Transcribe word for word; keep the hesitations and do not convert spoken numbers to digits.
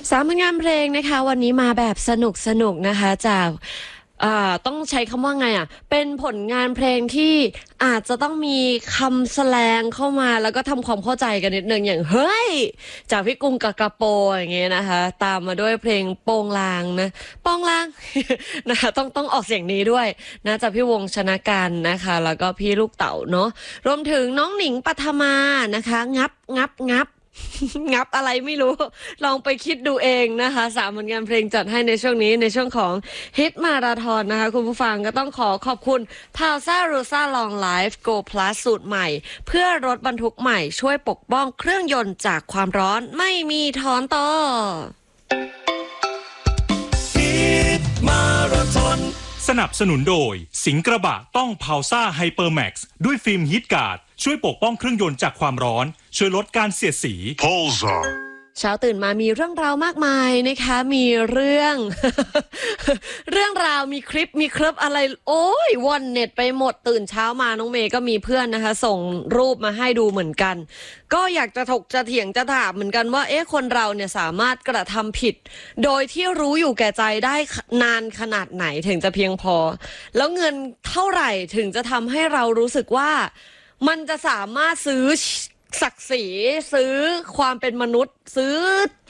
สามผลงานเพลงนะคะวันนี้มาแบบสนุกสนุกนะคะจากต้องใช้คำว่าไงอ่ะเป็นผลงานเพลงที่อาจจะต้องมีคำแสลงเข้ามาแล้วก็ทำความเข้าใจกันนิดนึงอย่างเฮ้ยจากพี่กุ้งกับกระโปอย่างเงี้ยนะคะตามมาด้วยเพลงโปงลางนะโปงลาง นะคะต้องต้องออกเสียงนี้ด้วยนะจากพี่วงชนะกันนะคะแล้วก็พี่ลูกเต๋าเนาะรวมถึงน้องหนิงปัทมานะคะงับงับงับ งับอะไรไม่รู้ลองไปคิดดูเองนะคะสามผลงานเพลงจัดให้ในช่วงนี้ในช่วงของฮิตมาราธอนนะคะคุณผู้ฟังก็ต้องขอขอบคุณ พาวซ่า โรซ่า Long Life Go Plus สูตรใหม่เพื่อรถบรรทุกใหม่ช่วยปกป้องเครื่องยนต์จากความร้อนไม่มีถอนต่อฮิตมาราธอนสนับสนุนโดยสิงห์กระบะต้องพาวซ่าไฮเปอร์แม็กซ์ด้วยฟิล์มฮิตการ์ดช่วยปกป้องเครื่องยนต์จากความร้อนช่วยลดการเสียดสี Pulsar เช้าตื่นมามีเรื่องราวมากมายนะคะมีเรื่อง เรื่องราวมีคลิปมีคลิปอะไรโอ้ยว่อนเน็ตไปหมดตื่นเช้ามาน้องเมย์ก็มีเพื่อนนะคะส่งรูปมาให้ดูเหมือนกันก็อยากจะถกจะเถียงจะถามเหมือนกันว่าเอ๊ะคนเราเนี่ยสามารถกระทำผิดโดยที่รู้อยู่แก่ใจได้นานขนาดไหนถึงจะเพียงพอแล้วเงินเท่าไหร่ถึงจะทำให้เรารู้สึกว่ามันจะสามารถซื้อศักดิ์ศรีซื้อความเป็นมนุษย์ซื้อ